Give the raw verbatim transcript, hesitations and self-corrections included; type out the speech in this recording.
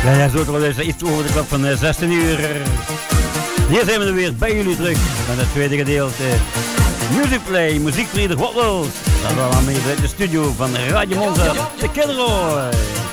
Ja, ja, zo wel eens iets over de klok van uh, zestien uur. Hier zijn we er weer bij jullie terug met het tweede gedeelte. Music Play, muziekvrienden, wat wel. Dat allemaal mee uit de studio van Radio Monza, de Kidroy.